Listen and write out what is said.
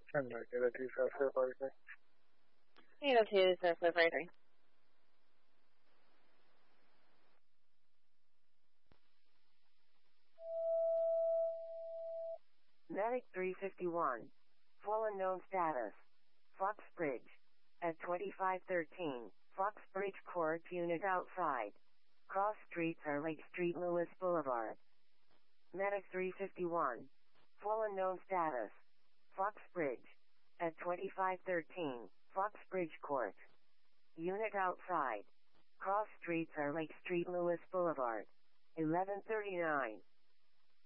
Okay, that is 043. 802-043. Medic 351. Full unknown status. Foxbridge. At 2513, Foxbridge Court unit outside. Cross streets are Lake Street Lewis Boulevard. Medic 351. Full unknown status. Foxbridge. At 2513, Foxbridge Court. Unit outside. Cross streets are Lake Street Lewis Boulevard. 1139.